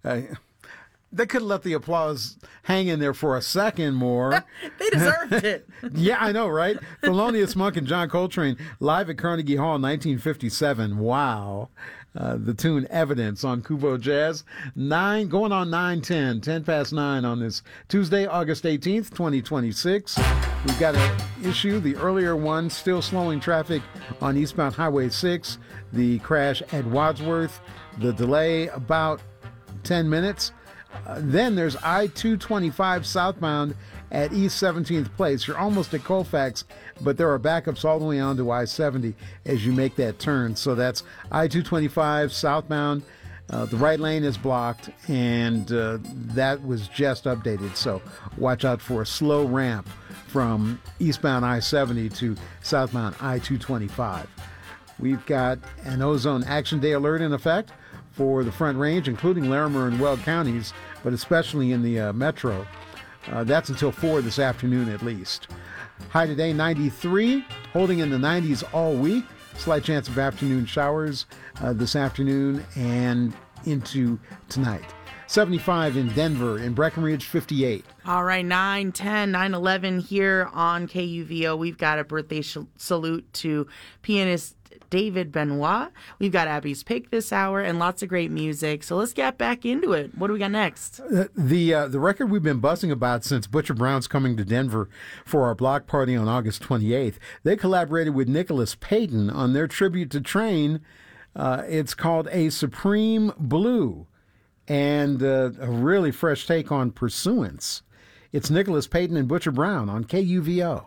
Uh, They could let the applause hang in there for a second more. They deserved it. Yeah, I know, right? Thelonious Monk and John Coltrane live at Carnegie Hall, 1957. Wow. The tune Evidence on Kubo Jazz. Going on 9:10, 10 past 9 on this Tuesday, August 18th, 2026. We've got an issue, the earlier one, still slowing traffic on eastbound Highway 6. The crash at Wadsworth, the delay about 10 minutes. Then there's I-225 southbound at East 17th Place. You're almost at Colfax, but there are backups all the way onto I-70 as you make that turn. So that's I-225 southbound. The right lane is blocked, and that was just updated. So watch out for a slow ramp from eastbound I-70 to southbound I-225. We've got an ozone action day alert in effect for the Front Range, including Larimer and Weld counties, but especially in the metro. That's until 4 this afternoon at least. High today, 93, holding in the 90s all week. Slight chance of afternoon showers this afternoon and into tonight. 75 in Denver, in Breckenridge, 58. All right, 9:10, 9:11 here on KUVO. We've got a birthday salute to pianist David Benoit. We've got Abby's Pick this hour and lots of great music. So let's get back into it. What do we got next? The record we've been buzzing about since Butcher Brown's coming to Denver for our block party on August 28th. They collaborated with Nicholas Payton on their tribute to Train. It's called A Supreme Blue, and a really fresh take on Pursuance. It's Nicholas Payton and Butcher Brown on KUVO.